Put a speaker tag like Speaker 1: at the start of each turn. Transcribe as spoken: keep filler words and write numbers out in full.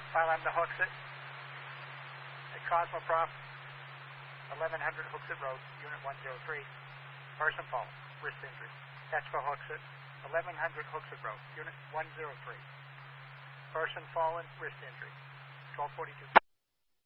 Speaker 1: Pilot to Hooksett. At Cosmoprof, eleven hundred Hooksett Road, Unit one zero three. Person fallen, wrist injury. That's for Hooksett, eleven hundred Hooksett Road, Unit one zero three. Person fallen, wrist injury. twelve forty-two.